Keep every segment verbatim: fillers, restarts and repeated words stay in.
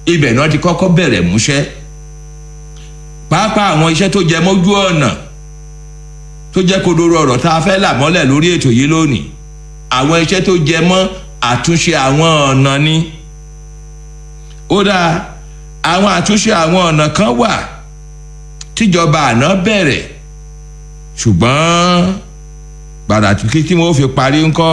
ibẹ̀ náà ti kọ́kọ́ bẹ̀rẹ̀ múṣẹ́ pàápàá àwọn iṣẹ́ tó jẹ mọ́jú ọ̀nà tó jẹ́ kodoro ọ̀rọ̀ tá a fẹ́ là mọ́lẹ̀ lórí ètò yìí lónìí àwọn iṣẹ́ tó jẹ mọ́ àtúnṣe àwọn ọ̀nà ni ó dáa àwọn àtúnṣe àwọn ọ̀nà kan wà tíjọba àná bẹ̀rẹ̀ ṣùgbọ́n gbàdà tí wọ́n fi parí ńkọ́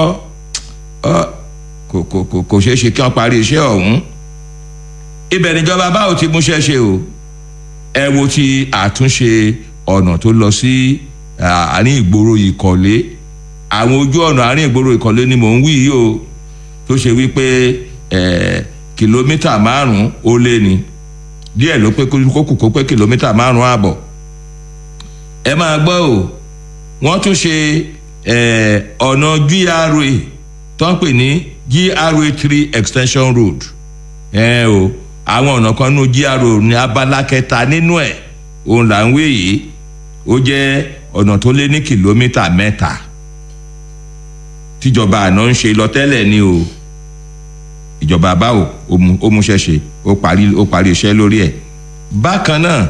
kò kò kò kò ṣeé ṣe kí wọ́n parí iṣẹ́ ọ̀hún ibẹ̀ níjọba báwo ti múṣẹ́ ṣe o ẹ wo ti àtúnṣe ọ̀nà tó lọ sí àárín ìgboro ìkọ̀lé àwọn ojú ọ̀nà àárín ìgboro ìkọ̀lé ni mò ń wí yìí o tó ṣe wípé kìlómítà márùn-ún ó lé ní díẹ̀ ló pé kókù kó pé kìlómítà márùn-ún àbọ̀ ẹ máa gbọ́ o wọ́n tún ṣe ọ̀nà G R A tó ń pè ní G R A three extension road ẹ o àwọn ọ̀nà kan nínú G R A ní abala kẹta nínú ẹ̀ òun là ń wé yìí ó jẹ́ ọ̀nà tó lé ní kìlómítà mẹ́ta tíjọba àná ń ṣe lọ tẹ́lẹ̀ ni o ìjọba báwo ó múṣẹ́ ṣe ó parí ó parí iṣẹ́ lórí ẹ̀ bákan náà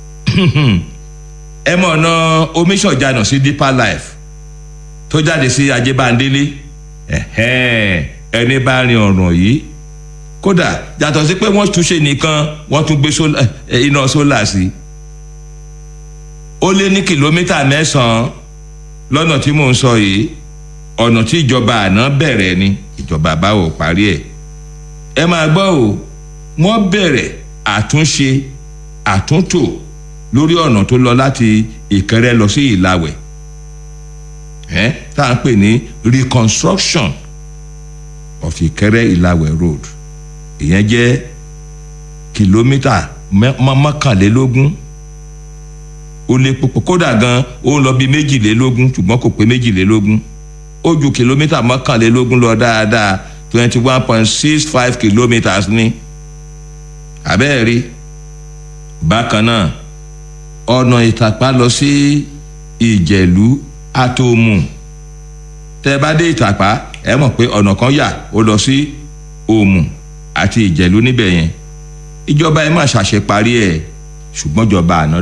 ẹ mọ̀ ọ̀nà omiṣọ̀janà sí Deeper Life tó jáde sí Ajébándélé ẹni bá rin ọ̀ràn yìí kódà yàtọ̀ sí pé wọ́n tún ṣe nìkan wọ́n tún gbé iná sólà sí ó lé ní kìlómítà mẹ́sàn-án lọ́nà tí mò ń sọ yìí ọ̀nà tí ìjọba àná bẹ̀rẹ̀ ni ìjọba báwo parí ẹ̀ ẹ máa gbọ́ o wọ́n bẹ̀rẹ̀ àtúnṣe àtúntò lórí ọ̀nà tó lọ láti Ìkẹrẹ lọ sí Ìlàwẹ̀ ẹ́ tá à ń pè ní reconstruction of Ìkẹrẹ Ìlàwẹ̀ road ìyẹn jẹ́ kìlómítà mọ́kànlélógún ó lé púpọ̀ kódà gan ó ń lọ bí méjìlélógún ṣùgbọ́n kò pé méjìlélógún ó ju kìlómítà mọ́kànlélógún lọ dáadáa twenty one point six five kilometres ní abẹ́ẹ̀rí bákan náà ọ̀nà Ìtàpá lọ sí Ìjẹ̀lú Àtòmù tẹ́ bá dé Ìtàpá ẹ mọ̀ pé ọ̀nà kan yà ó lọ sí Òmù àti Ìjẹ̀lú níbẹ̀ yẹn ìjọba ẹ má ṣàṣeparí ẹ̀ ṣùgbọ́n ìjọba àná